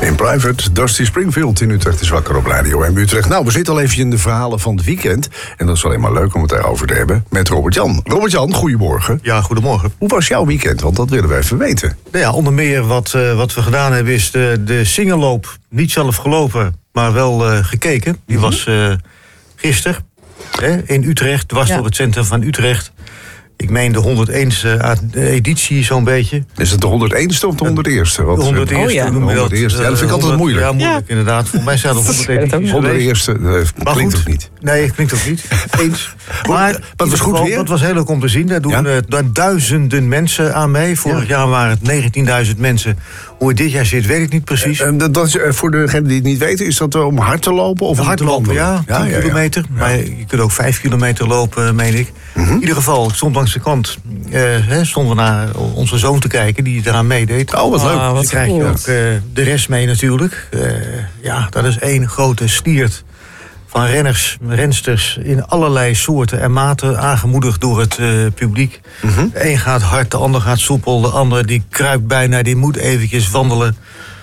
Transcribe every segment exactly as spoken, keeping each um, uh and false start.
In private, Dusty Springfield in Utrecht is wakker op Radio M Utrecht. Nou, we zitten al even in de verhalen van het weekend. En dat is alleen maar leuk om het daarover te hebben met Robert-Jan. Robert-Jan, goedemorgen. Ja, goedemorgen. Hoe was jouw weekend? Want dat willen we even weten. Nou ja, onder meer wat, uh, wat we gedaan hebben is de, de singelloop. Niet zelf gelopen, maar wel uh, gekeken. Die mm-hmm. was uh, gisteren hè, in Utrecht, dwars ja. door het centrum van Utrecht. Ik meen de honderdéénste editie zo'n beetje. Is het de honderdéénste of de honderdéérste? De honderdéérste. Oh, ja. noemen we dat. Ja, dat vind ik altijd moeilijk. Ja, moeilijk ja. inderdaad. Voor mij zijn er honderdéén. honderdéérste, dat klinkt ook niet. Nee, klinkt ook niet. Eens. Maar het was goed weer. Het was heel leuk om te zien. Daar doen ja? uh, duizenden mensen aan mee. Vorig ja. jaar waren het negentienduizend mensen. Hoe het dit jaar zit, weet ik niet precies. Uh, dat, dat is, uh, voor degenen die het niet weten, is dat uh, om hard te lopen? Of om hard te lopen, ja. ja tien ja, kilometer. Ja. Maar je kunt ook vijf kilometer lopen, meen ik. Mm-hmm. In ieder geval, ik stond langs de kant. Uh, he, stonden we naar onze zoon te kijken, die eraan meedeed. Oh, wat leuk. Ah, dus krijg je ook uh, de rest mee natuurlijk. Uh, ja, dat is één grote stiert van renners, rensters in allerlei soorten en maten, aangemoedigd door het uh, publiek. Mm-hmm. De een gaat hard, de ander gaat soepel, de ander die kruipt bijna, die moet eventjes wandelen.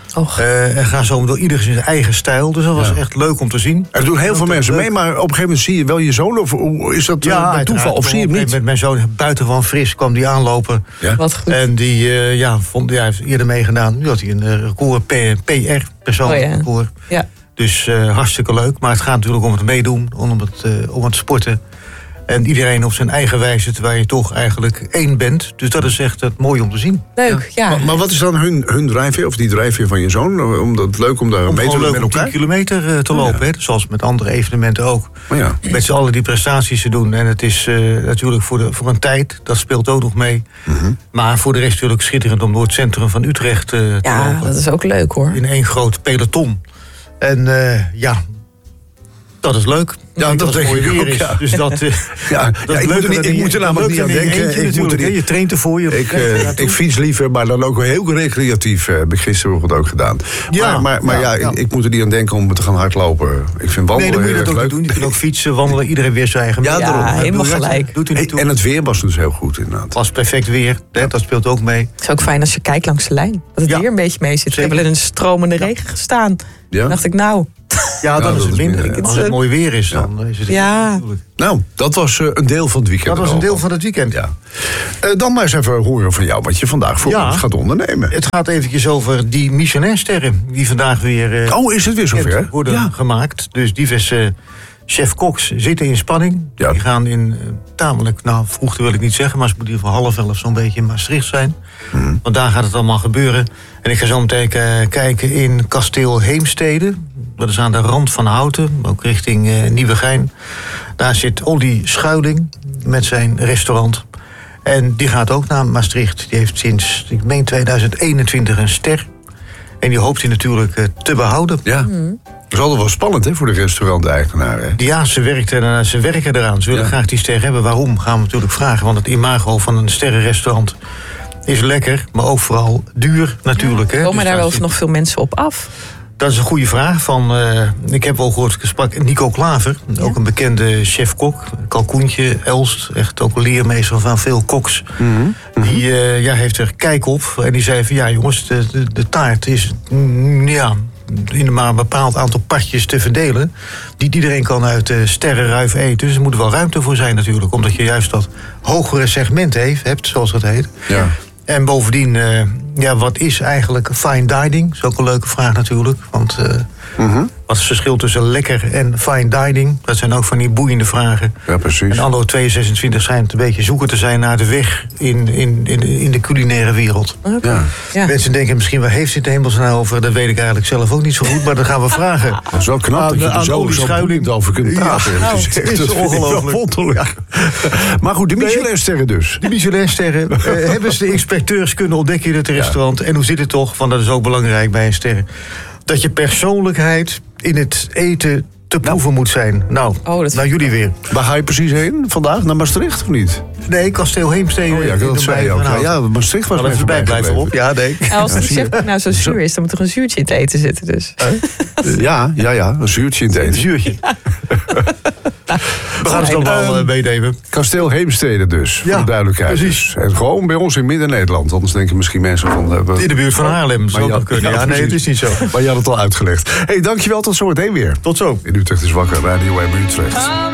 Uh, en gaan zo door ieder zijn eigen stijl. Dus dat was ja. echt leuk om te zien. Er doen heel veel mensen leuk. mee, maar op een gegeven moment zie je wel je zoon. Of is dat ja, bij toeval? Of zie je hem niet? Met mijn zoon buitengewoon fris kwam die aanlopen. Ja? Wat goed. En die uh, ja, vond, ja, heeft eerder meegedaan. Nu had hij een uh, record, P R, persoonlijk oh, ja. record. Ja. Dus uh, hartstikke leuk. Maar het gaat natuurlijk om het meedoen, om het, uh, om het sporten. En iedereen op zijn eigen wijze, terwijl je toch eigenlijk één bent. Dus dat is echt het mooi om te zien. Leuk, ja. ja. Maar, maar wat is dan hun, hun drijfveer, of die drijfveer van je zoon? Om dat leuk om daar om mee te doen met elkaar? Om tien kilometer uh, te lopen, ja. hè, zoals met andere evenementen ook. Oh ja. Met z'n allen die prestaties te doen. En het is uh, natuurlijk voor, de, voor een tijd, dat speelt ook nog mee. Mm-hmm. Maar voor de rest natuurlijk schitterend om door het centrum van Utrecht uh, te ja, lopen. Ja, dat is ook leuk hoor. In één groot peloton. En uh, ja... Dat is leuk. Ja, dat, dat dat het mooi weer is. Ja. Dus dat, uh, ja, dat ja, ik, moet er niet, ik moet er namelijk niet aan denken. Eentje, ik moet er niet, je traint ervoor. Je ik, uh, ik fiets liever, maar dan ook heel recreatief. Uh, heb ik gisteren ook gedaan. Ja, maar maar, maar ja, ja, ja. Ik, ik moet er niet aan denken om te gaan hardlopen. Ik vind wandelen nee, dan moet je heel dat ook leuk. doen. Je kunt ook fietsen, wandelen. Iedereen weer zijn eigen. Ja, ja daarom. helemaal gelijk. Doet hey, en het weer was dus heel goed inderdaad. Het was perfect weer. Hè, dat speelt ook mee. Het is ook fijn als je kijkt langs de lijn. Dat het ja. weer een beetje mee zit. We hebben in een stromende regen gestaan. Ja? dacht ik, nou... Ja, dat, ja, dat is het minder. minder. Als het mooi weer is, dan ja. is het ja. natuurlijk. Nou, dat was uh, een deel van het weekend. Dat was een deel van het weekend. Ja. Uh, dan maar eens even horen van jou wat je vandaag voor ja. ons gaat ondernemen. Het gaat eventjes over die Michelin-sterren die vandaag weer uh, oh, is het weer zover? worden ja. gemaakt. Dus diverse chef-koks zitten in spanning. Ja. Die gaan in uh, tamelijk, nou vroeg wil ik niet zeggen, maar ze moeten in ieder geval half elf zo'n beetje in Maastricht zijn. Mm. Want daar gaat het allemaal gebeuren. En ik ga zo meteen uh, kijken in kasteel Heemstede. Dat is aan de rand van Houten, ook richting uh, Nieuwegein. Daar zit Olly Schuiling met zijn restaurant. En die gaat ook naar Maastricht. Die heeft sinds, ik meen tweeduizend eenentwintig een ster. En die hoopt hij natuurlijk uh, te behouden. Ja. Mm. Dat is altijd wel spannend hè, voor de restauranteigenaren. Ja, ze, werkt er, ze werken eraan. Ze willen ja. graag die ster hebben. Waarom, gaan we natuurlijk vragen. Want het imago van een sterrenrestaurant is lekker, maar ook vooral duur natuurlijk. Ja, hè. komen dus daar wel zit... nog veel mensen op af? Dat is een goede vraag. Van, uh, ik heb wel gehoord, ik sprak Nico Klaver, ja. ook een bekende chef-kok. Kalkoentje, Elst, echt ook een leermeester van veel koks. Mm-hmm. Die uh, ja, heeft er kijk op. En die zei van, ja jongens, de, de, de taart is mm, ja, in maar een bepaald aantal partjes te verdelen. Niet iedereen kan uit uh, sterrenruif eten. Dus er moet wel ruimte voor zijn natuurlijk. Omdat je juist dat hogere segment heeft, hebt, zoals dat heet. Ja. En bovendien, uh, ja, wat is eigenlijk fine dining? Dat is ook een leuke vraag natuurlijk. Want uh, mm-hmm. wat is het verschil tussen lekker en fine dining? Dat zijn ook van die boeiende vragen. Ja, precies. En anno tweeduizend zesentwintig zijn het een beetje zoeken te zijn naar de weg in, in, in, in de culinaire wereld. Okay. Ja. Ja. Mensen denken misschien, waar heeft het de hemels nou over? Dat weet ik eigenlijk zelf ook niet zo goed, maar dat gaan we vragen. Dat is wel knap dat je er zo, zo boeiend over kunt praten. Ja, nou, het is dat ongelooflijk. Wonderlijk. Ja. Maar goed, de Michelin-sterren dus. De Michelin-sterren. uh, hebben ze de inspecteurs kunnen ontdekken in het restaurant? Ja. En hoe zit het toch? Want dat is ook belangrijk bij een ster. Dat je persoonlijkheid in het eten te proeven nou. moet zijn. Nou, oh, naar jullie weer. Waar ga je precies heen vandaag? Naar Maastricht of niet? Nee, kasteel Heemstede. Oh ja, dat zei je ook. Ja, ja, Maastricht was even bij blijven op. Ja, nee. Ja, als de chef nou zo zuur is, dan moet er een zuurtje in het eten zitten dus. Uh, ja, ja, ja, een zuurtje in het eten. Een zuurtje. We gaan het allemaal uh, meenemen. Kasteel Heemstede dus, ja, voor de duidelijkheid. Precies. En gewoon bij ons in Midden-Nederland. Anders denken misschien mensen van... Uh, in de buurt van Haarlem, zou dat kunnen. Ja, ja, nee, het is niet zo. Maar je had het al uitgelegd. Hé, hey, dankjewel, tot zometeen weer. Tot zo. In Utrecht is wakker, Radio M Utrecht.